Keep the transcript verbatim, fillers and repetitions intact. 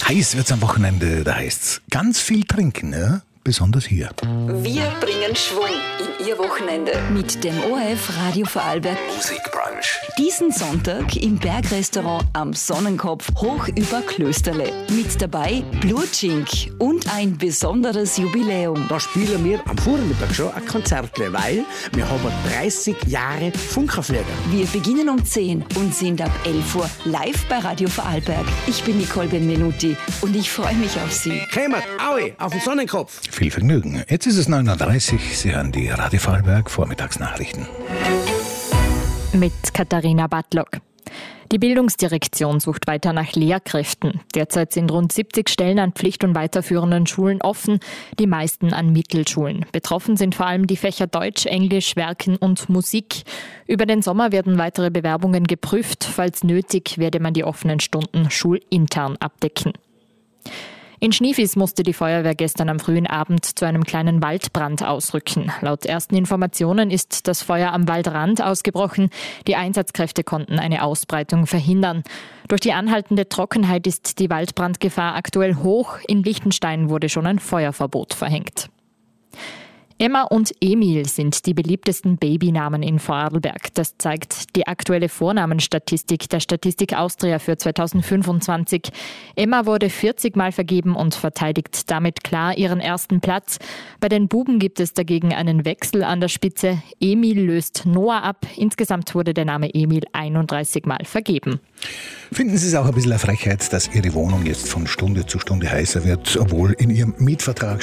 Heiß wird's am Wochenende, da heißt's ganz viel trinken, ja? Besonders hier. Wir bringen Schwung in Ihr Wochenende mit dem O R F Radio Vorarlberg Musikbrunch. Diesen Sonntag im Bergrestaurant am Sonnenkopf hoch über Klösterle. Mit dabei Blutschink und ein besonderes Jubiläum. Da spielen wir am Vormittag schon ein Konzert, weil wir haben dreißig Jahre Funkerflieger. Wir beginnen um zehn und sind ab elf Uhr live bei Radio Vorarlberg. Ich bin Nicole Benvenuti und ich freue mich auf Sie. Kommt, aue, auf den Sonnenkopf. Viel Vergnügen. Jetzt ist es neun Uhr dreißig. Sie hören die Radio Vorarlberg Vormittagsnachrichten. Mit Katharina Bartlock. Die Bildungsdirektion sucht weiter nach Lehrkräften. Derzeit sind rund siebzig Stellen an Pflicht- und weiterführenden Schulen offen, die meisten an Mittelschulen. Betroffen sind vor allem die Fächer Deutsch, Englisch, Werken und Musik. Über den Sommer werden weitere Bewerbungen geprüft. Falls nötig, werde man die offenen Stunden schulintern abdecken. In Schniefis musste die Feuerwehr gestern am frühen Abend zu einem kleinen Waldbrand ausrücken. Laut ersten Informationen ist das Feuer am Waldrand ausgebrochen. Die Einsatzkräfte konnten eine Ausbreitung verhindern. Durch die anhaltende Trockenheit ist die Waldbrandgefahr aktuell hoch. In Liechtenstein wurde schon ein Feuerverbot verhängt. Emma und Emil sind die beliebtesten Babynamen in Vorarlberg. Das zeigt die aktuelle Vornamenstatistik der Statistik Austria für zweitausendfünfundzwanzig. Emma wurde vierzig Mal vergeben und verteidigt damit klar ihren ersten Platz. Bei den Buben gibt es dagegen einen Wechsel an der Spitze. Emil löst Noah ab. Insgesamt wurde der Name Emil einunddreißig Mal vergeben. Finden Sie es auch ein bisschen eine Frechheit, dass Ihre Wohnung jetzt von Stunde zu Stunde heißer wird, obwohl in Ihrem Mietvertrag